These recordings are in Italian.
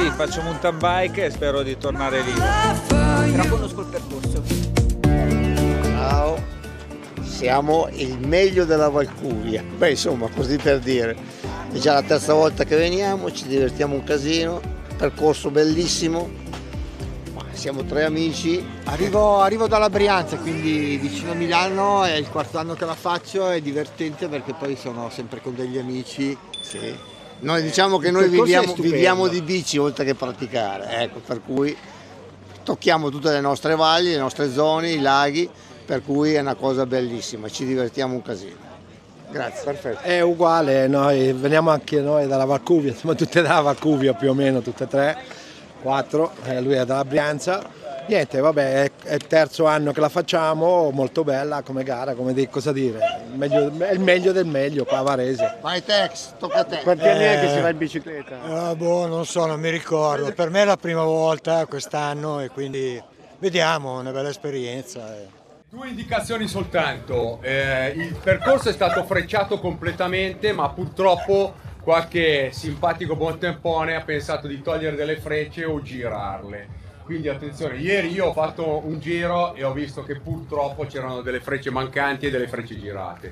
faccio mountain bike e spero di tornare lì. Però conosco il percorso. Ciao, siamo il meglio della Valcuvia. Beh, insomma, così per dire. È già la terza volta che veniamo, ci divertiamo un casino, percorso bellissimo. Siamo 3 amici. Arrivo dalla Brianza, quindi vicino a Milano, è il quarto anno che la faccio, è divertente perché poi sono sempre con degli amici. Sì. Noi diciamo che noi viviamo di bici oltre che praticare, ecco, per cui tocchiamo tutte le nostre valli, le nostre zone, i laghi, per cui è una cosa bellissima, ci divertiamo un casino. Grazie. Perfetto. È uguale, noi veniamo anche noi dalla Valcuvia, siamo tutte dalla Valcuvia più o meno, tutte e 3, 4, lui è dalla Brianza. Niente, vabbè, è il terzo anno che la facciamo, molto bella come gara, cosa dire, è il meglio del meglio qua a Varese. Vai Tex, tocca a te. Quanti anni è che si va in bicicletta? Non so, non mi ricordo. Per me è la prima volta quest'anno e quindi vediamo, una bella esperienza. 2 indicazioni soltanto. Il percorso è stato frecciato completamente, ma purtroppo qualche simpatico buontempone ha pensato di togliere delle frecce o girarle. Quindi attenzione, ieri io ho fatto un giro e ho visto che purtroppo c'erano delle frecce mancanti e delle frecce girate.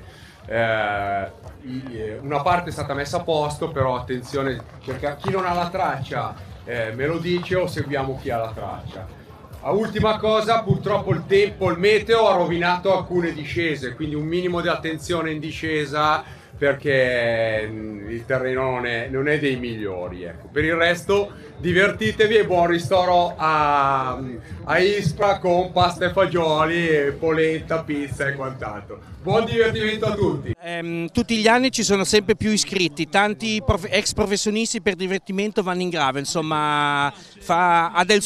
Una parte è stata messa a posto, però attenzione, perché chi non ha la traccia me lo dice o seguiamo chi ha la traccia. Ultima cosa, purtroppo il tempo, il meteo ha rovinato alcune discese, quindi un minimo di attenzione in discesa perché il terreno non è dei migliori, ecco. Per il resto divertitevi e buon ristoro a Ispra con pasta e fagioli, polenta, pizza e quant'altro. Buon divertimento a tutti! Tutti gli anni ci sono sempre più iscritti, tanti ex professionisti per divertimento vanno in grave, insomma ha del